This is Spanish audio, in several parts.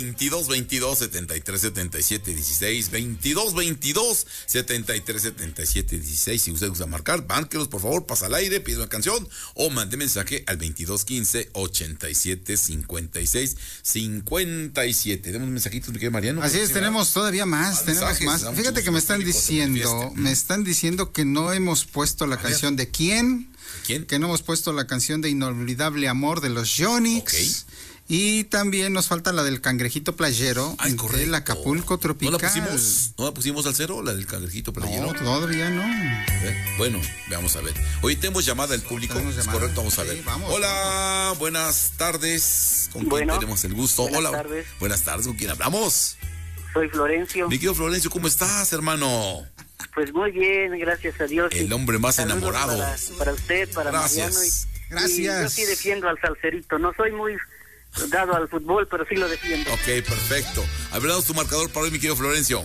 22-22-73-77-16, 22-22-73-77-16. Si usted gusta marcar, márquelos, por favor, pasa al aire, pide una canción o mande mensaje al 22-15-87-56-57. Tenemos mensajitos, mi querido Mariano. Así es, tenemos todavía más, Fíjate que me están diciendo que no hemos puesto la canción de ¿Quién? Que no hemos puesto la canción de Inolvidable Amor de los Yonix. Okay. Y también nos falta la del Cangrejito Playero del Acapulco Tropical. ¿No la pusimos al cero, la del Cangrejito Playero? No, todavía no. Bueno, vamos a ver. Hoy tenemos llamada del público. Es correcto, vamos a ver. Sí, vamos. Hola, buenas tardes. ¿Con quién tenemos el gusto? Buenas tardes. Buenas tardes, ¿con quién hablamos? Soy Florencio. Mi querido Florencio, ¿cómo estás, hermano? Pues muy bien, gracias a Dios. El hombre más enamorado. Para usted, para Mariano. Gracias. Y yo sí defiendo al salserito. No soy muy dado al fútbol, pero sí lo defiendo. Ok, perfecto. Hablamos tu marcador para hoy, mi querido Florencio.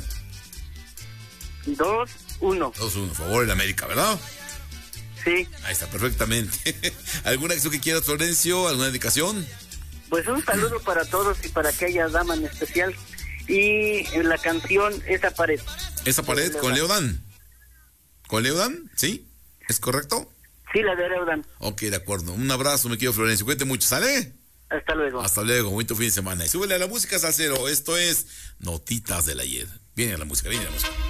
2-1. 2-1, favor, el América, ¿verdad? Sí. Ahí está, perfectamente. ¿Alguna acción que quieras, Florencio? ¿Alguna dedicación? Pues un saludo para todos y para aquella dama en especial. Y en la canción Esa Pared. ¿Esa pared con Leodan? ¿Con Leodan? ¿Sí? ¿Es correcto? Sí, la de Leodan. Ok, de acuerdo. Un abrazo, mi querido Florencio. Cuídate mucho, ¿sale? Hasta luego. Hasta luego, bonito fin de semana. Y súbele a la música, salsero. Esto es Notitas del Ayer. Viene la música, viene la música.